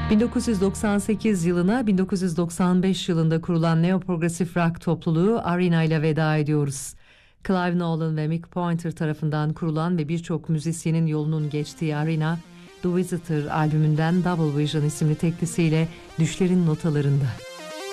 1998 yılına 1995 yılında kurulan neoprogresif rock topluluğu Arena ile veda ediyoruz. Clive Nolan ve Mick Pointer tarafından kurulan ve birçok müzisyenin yolunun geçtiği Arena, The Visitor albümünden Double Vision isimli teklisiyle düşlerin notalarında.